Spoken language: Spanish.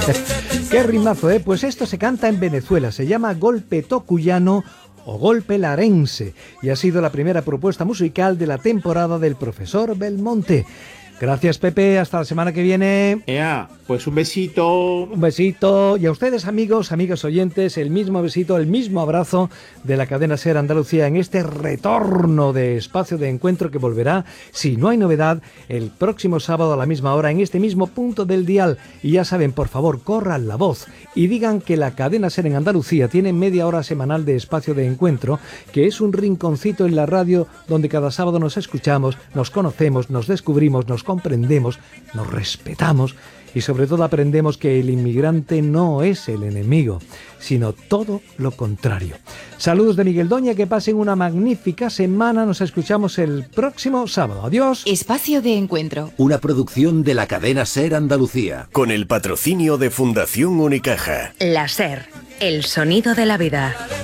Qué rimazo, ¿eh? Pues esto se canta en Venezuela, se llama golpe tocuyano o golpe larense y ha sido la primera propuesta musical de la temporada del profesor Belmonte. Gracias, Pepe, hasta la semana que viene. Pues un besito. Un besito. Y a ustedes, amigos, amigas oyentes, el mismo besito, el mismo abrazo de la cadena SER Andalucía en este retorno de Espacio de Encuentro que volverá, si no hay novedad, el próximo sábado a la misma hora en este mismo punto del dial. Y ya saben, por favor, corran la voz y digan que la cadena SER en Andalucía tiene media hora semanal de Espacio de Encuentro, que es un rinconcito en la radio donde cada sábado nos escuchamos, nos conocemos, nos descubrimos, nos comprendemos, nos respetamos y sobre todo aprendemos que el inmigrante no es el enemigo, sino todo lo contrario. Saludos de Miguel Doña, que pasen una magnífica semana, nos escuchamos el próximo sábado. Adiós. Espacio de Encuentro. Una producción de la cadena SER Andalucía. Con el patrocinio de Fundación Unicaja. La SER, el sonido de la vida.